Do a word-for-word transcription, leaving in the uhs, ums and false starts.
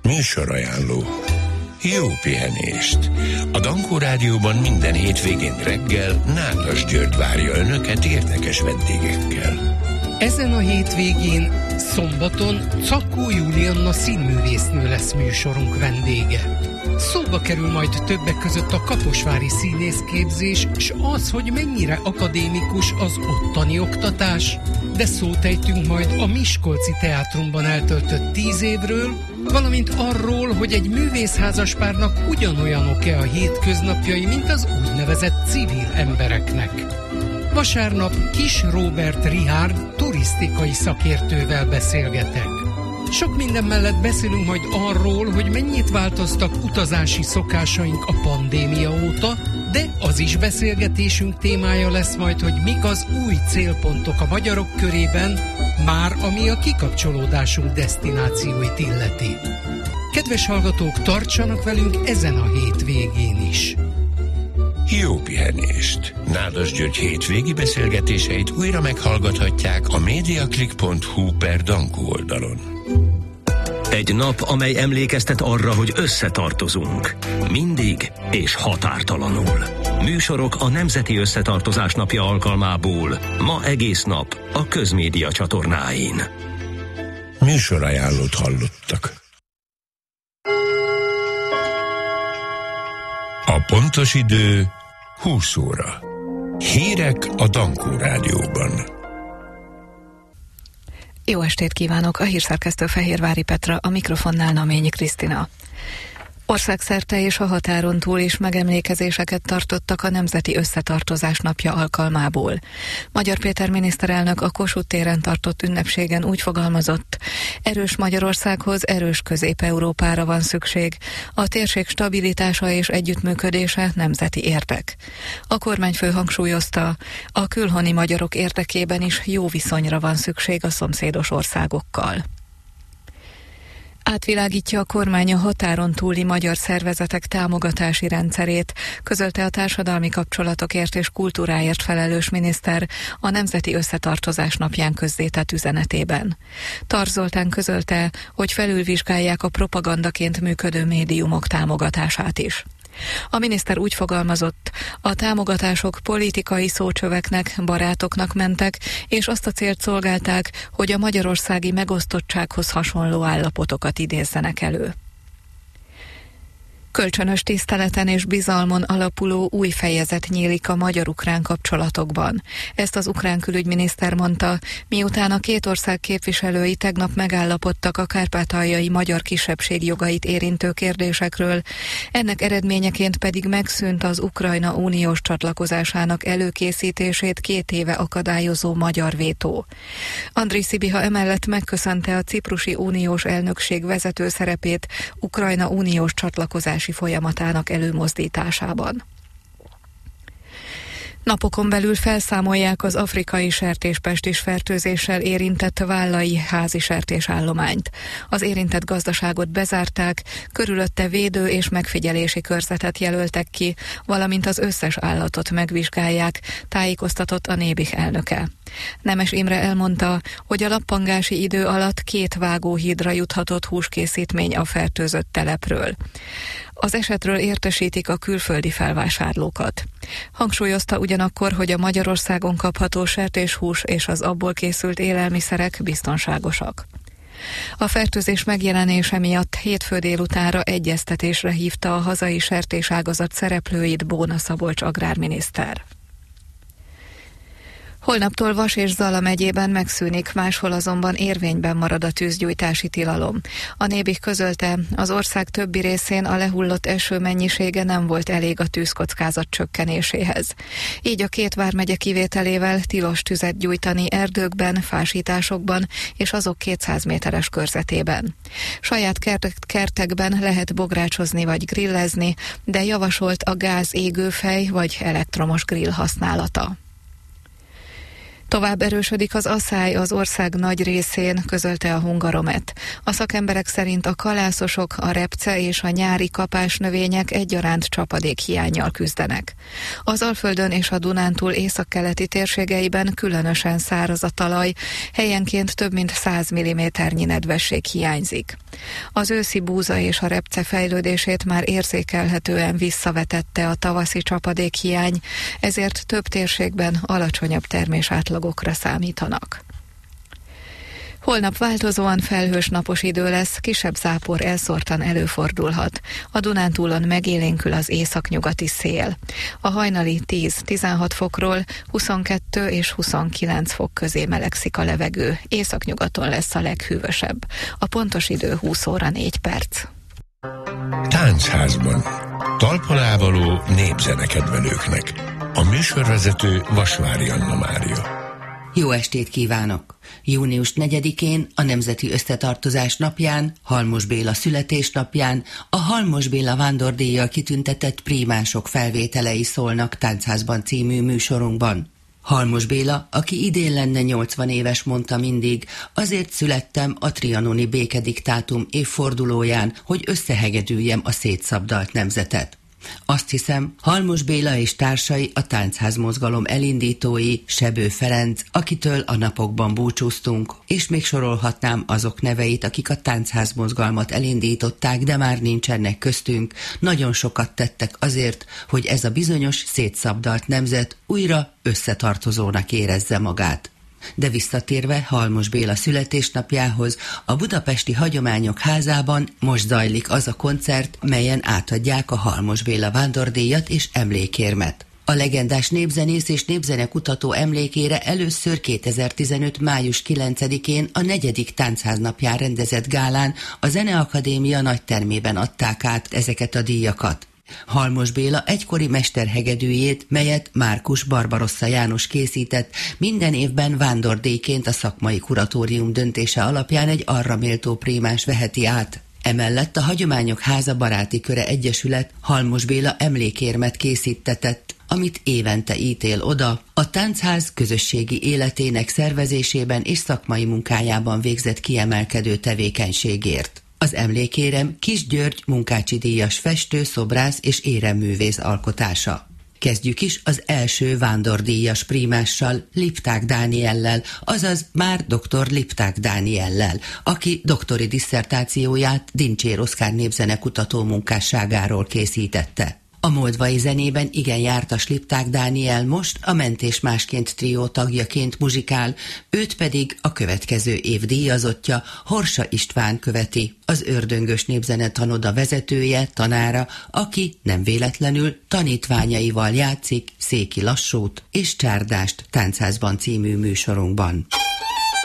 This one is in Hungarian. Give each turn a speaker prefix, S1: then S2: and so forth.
S1: Műsorajánló. Jó pihenést! A Dankó Rádióban minden hétvégén reggel Nádas György várja Önöket érdekes vendégekkel.
S2: Ezen a hétvégén, szombaton Czakó Julianna színművésznő lesz műsorunk vendége. Szóba kerül majd többek között a kaposvári színészképzés, és az, hogy mennyire akadémikus az ottani oktatás, de szót ejtünk majd a Miskolci Teátrumban eltöltött tíz évről, valamint arról, hogy egy művészházaspárnak ugyanolyanok-e a hétköznapjai, mint az úgynevezett civil embereknek. Vasárnap Kis Róbert Richárd turisztikai szakértővel beszélgetek. Sok minden mellett beszélünk majd arról, hogy mennyit változtak utazási szokásaink a pandémia óta, de az is beszélgetésünk témája lesz majd, hogy mik az új célpontok a magyarok körében, már ami a kikapcsolódásunk desztinációit illeti. Kedves hallgatók, tartsanak velünk ezen a hétvégén is!
S1: Jó pihenést! Nádas György hétvégi beszélgetéseit újra meghallgathatják a mediaclick pont hu per Dankó oldalon.
S3: Egy nap, amely emlékeztet arra, hogy összetartozunk. Mindig és határtalanul. Műsorok a Nemzeti Összetartozás Napja alkalmából ma egész nap a Közmédia csatornáin.
S1: Műsorajánlót hallottak. A pontos idő húsz óra. Hírek a Dankó Rádióban.
S4: Jó estét kívánok! A hírszerkesztő Fehérvári Petra, a mikrofonnál Naményi Krisztina. Országszerte és a határon túl is megemlékezéseket tartottak a Nemzeti Összetartozás Napja alkalmából. Magyar Péter miniszterelnök a Kossuth téren tartott ünnepségen úgy fogalmazott: erős Magyarországhoz erős Közép-Európára van szükség. A térség stabilitása és együttműködése nemzeti érdek. A kormányfő hangsúlyozta, a külhoni magyarok érdekében is jó viszonyra van szükség a szomszédos országokkal. Átvilágítja a kormány a határon túli magyar szervezetek támogatási rendszerét, közölte a társadalmi kapcsolatokért és kultúráért felelős miniszter a Nemzeti Összetartozás Napján közzétett üzenetében. Tarts Zoltán közölte, hogy felülvizsgálják a propagandaként működő médiumok támogatását is. A miniszter úgy fogalmazott, a támogatások politikai szócsöveknek, barátoknak mentek, és azt a célt szolgálták, hogy a magyarországi megosztottsághoz hasonló állapotokat idézzenek elő. Kölcsönös tiszteleten és bizalmon alapuló új fejezet nyílik a magyar-ukrán kapcsolatokban. Ezt az ukrán külügyminiszter mondta, miután a két ország képviselői tegnap megállapodtak a kárpátaljai magyar kisebbség jogait érintő kérdésekről, ennek eredményeként pedig megszűnt az Ukrajna uniós csatlakozásának előkészítését két éve akadályozó magyar vétó. Andris Szibiha emellett megköszönte a ciprusi uniós elnökség vezető szerepét Ukrajna uniós csatlakozás folyamatának előmozdításában. Napokon belül felszámolják az afrikai sertéspestis fertőzéssel érintett vállai házi sertésállományt. Az érintett gazdaságot bezárták, körülötte védő és megfigyelési körzetet jelöltek ki, valamint az összes állatot megvizsgálják, tájékoztatott a Nébih elnöke. Nemes Imre elmondta, hogy a lappangási idő alatt két vágóhídra juthatott húskészítmény a fertőzött telepről. Az esetről értesítik a külföldi felvásárlókat. Hangsúlyozta ugyanakkor, hogy a Magyarországon kapható sertéshús és az abból készült élelmiszerek biztonságosak. A fertőzés megjelenése miatt hétfő délutánra egyeztetésre hívta a hazai sertéságazat szereplőit Bóna Szabolcs agrárminiszter. Holnaptól Vas és Zala megyében megszűnik, máshol azonban érvényben marad a tűzgyújtási tilalom. A Nébih közölte, az ország többi részén a lehullott eső mennyisége nem volt elég a tűzkockázat csökkenéséhez. Így a két vármegye kivételével tilos tüzet gyújtani erdőkben, fásításokban és azok kétszáz méteres körzetében. Saját kert- kertekben lehet bográcsozni vagy grillezni, de javasolt a gáz égőfej vagy elektromos grill használata. Tovább erősödik az aszály az ország nagy részén, közölte a Hungaromet. A szakemberek szerint a kalászosok, a repce és a nyári kapásnövények egyaránt csapadékhiánnyal küzdenek. Az Alföldön és a Dunántúl északkeleti térségeiben különösen száraz a talaj, helyenként több mint száz milliméternyi nedvesség hiányzik. Az őszi búza és a repce fejlődését már érzékelhetően visszavetette a tavaszi csapadékhiány, ezért több térségben alacsonyabb termésátlagokra számítanak. Holnap változóan felhős napos idő lesz, kisebb zápor elszórtan előfordulhat. A Dunántúlon megélénkül az északnyugati szél. A hajnali tíz-tizenhat fokról huszonkettő és huszonkilenc fok közé melegszik a levegő. Északnyugaton lesz a leghűvösebb. A pontos idő húsz óra négy perc.
S1: Táncházban. Talpalávaló népzenekedvelőknek. A műsorvezető Vasvári Anna Mária.
S5: Jó estét kívánok! június negyedikén, a Nemzeti Összetartozás napján, Halmos Béla születésnapján a Halmos Béla vándordíjjal kitüntetett prímások felvételei szólnak Táncházban című műsorunkban. Halmos Béla, aki idén lenne nyolcvan éves, mondta mindig, azért születtem a trianoni békediktátum évfordulóján, hogy összehegedüljem a szétszabdalt nemzetet. Azt hiszem, Halmos Béla és társai a Táncház mozgalom elindítói, Sebő Ferenc, akitől a napokban búcsúztunk, és még sorolhatnám azok neveit, akik a Táncház mozgalmat elindították, de már nincsenek köztünk, nagyon sokat tettek azért, hogy ez a bizonyos szétszabdalt nemzet újra összetartozónak érezze magát. De visszatérve Halmos Béla születésnapjához, a Budapesti Hagyományok Házában most zajlik az a koncert, melyen átadják a Halmos Béla vándordíjat és emlékérmet. A legendás népzenész és népzenekutató emlékére először kétezer-tizenöt. május kilencedikén a negyedik Táncház napján rendezett gálán a Zeneakadémia nagytermében adták át ezeket a díjakat. Halmos Béla egykori mesterhegedűjét, melyet Márkus Barbarossa János készített, minden évben vándordíjként a szakmai kuratórium döntése alapján egy arra méltó prímás veheti át. Emellett a Hagyományok Háza Baráti Köre Egyesület Halmos Béla emlékérmet készítetett, amit évente ítél oda a Táncház közösségi életének szervezésében és szakmai munkájában végzett kiemelkedő tevékenységért. Az emlékérem Kis György Munkácsi díjas festő, szobrász és éremművész alkotása. Kezdjük is az első vándordíjas prímással, Lipták Dániellel, azaz már dr. Lipták Dániellel, aki doktori disszertációját Dincsér Oszkár népzenekutató munkásságáról készítette. A moldvai zenében igen jártas Lipták Dániel most a Mentés Másként trió tagjaként muzsikál, őt pedig a következő év díjazottja Horsa István követi, az Ördöngös Népzenetanoda vezetője, tanára, aki nem véletlenül tanítványaival játszik Széki Lassót és Csárdást Táncházban című műsorunkban.